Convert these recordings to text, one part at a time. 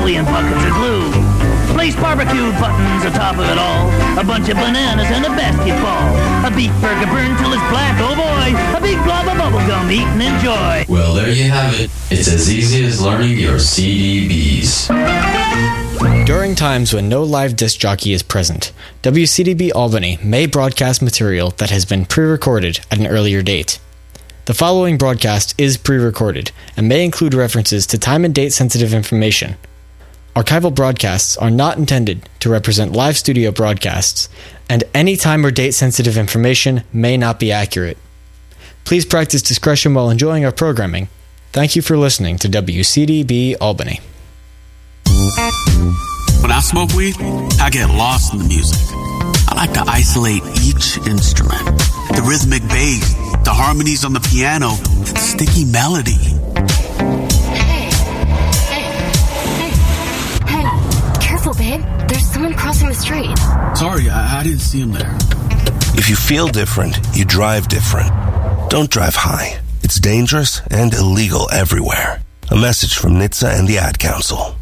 broccoli and buckets of glue. Place barbecued buttons atop of it all. A bunch of bananas and a basketball. A beef burger burned till it's black, oh boy. A big blob of bubblegum, eat and enjoy. Well, there you have it. It's as easy as learning your CDBs. During times when no live disc jockey is present, WCDB Albany may broadcast material that has been pre-recorded at an earlier date. The following broadcast is pre-recorded and may include references to time and date sensitive information. Archival broadcasts are not intended to represent live studio broadcasts, and any time or date sensitive information may not be accurate. Please practice discretion while enjoying our programming. Thank you for listening to WCDB Albany. When I smoke weed, I get lost in the music. I like to isolate each instrument. The rhythmic bass, the harmonies on the piano, the sticky melody. Careful, babe. There's someone crossing the street. Sorry, I didn't see him there. If you feel different, you drive different. Don't drive high. It's dangerous and illegal everywhere. A message from NHTSA and the Ad Council.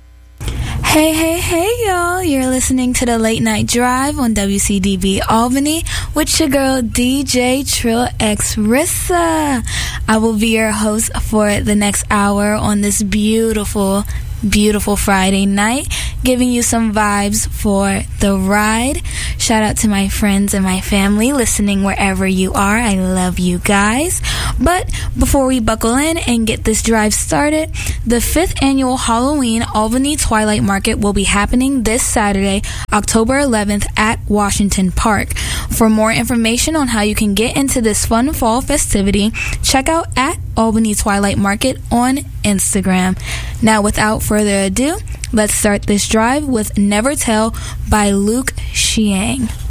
Hey, y'all. You're listening to the Late Night Drive on WCDB Albany with your girl, DJ Trill X Rissa. I will be your host for the next hour on this beautiful Friday night, giving you some vibes for the ride. Shout out to my friends and my family listening wherever you are. I love you guys. But before we buckle in and get this drive started, the 5th annual Halloween Albany Twilight Market will be happening this Saturday, October 11th at Washington Park. For more information on how you can get into this fun fall festivity, check out at Albany Twilight Market on Instagram. Now, without further ado, let's start this drive with Never Tell by Luke Xiang.